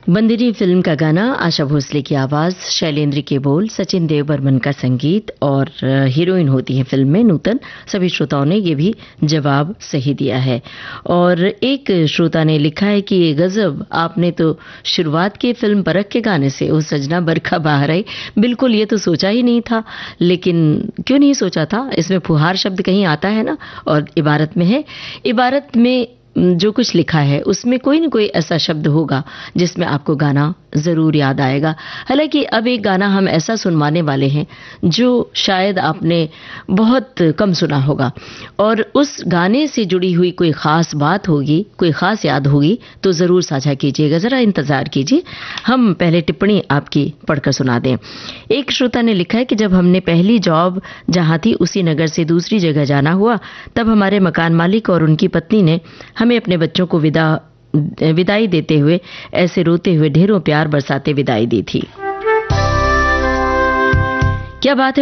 Bandini film का गाना, आशा भोसले की आवाज, शैलेंद्र के बोल, सचिन देव बर्मन का संगीत और हीरोइन होती है फिल्म में नूतन। सभी श्रोताओं ने ये भी जवाब सही दिया है। और एक श्रोता ने लिखा है कि ये गजब, आपने तो शुरुआत की फिल्म परख के गाने से ओ सजना बरखा बाहर आई। बिल्कुल, ये तो सोचा ही नहीं था। लेकिन क्यों नहीं सोचा था? इसमें फुहार शब्द कहीं आता है ना, और इबारत में है। इबारत में जो कुछ लिखा है उसमें कोई न कोई ऐसा शब्द होगा जिसमें आपको गाना जरूर याद आएगा। हालांकि अब एक गाना हम ऐसा सुनवाने वाले हैं जो शायद आपने बहुत कम सुना होगा, और उस गाने से जुड़ी हुई कोई खास बात होगी, कोई खास याद होगी तो जरूर साझा कीजिएगा। जरा इंतजार कीजिए, हम पहले टिप्पणी आपकी पढ़कर सुना दें। एक श्रोता ने लिखा है कि जब हमने पहली जॉब जहां थी उसी नगर से दूसरी जगह जाना हुआ, तब हमारे मकान मालिक और उनकी पत्नी ने हमें अपने बच्चों को विदाई देते हुए ऐसे रोते हुए ढेरों प्यार बरसाते विदाई दी थी। क्या बात है।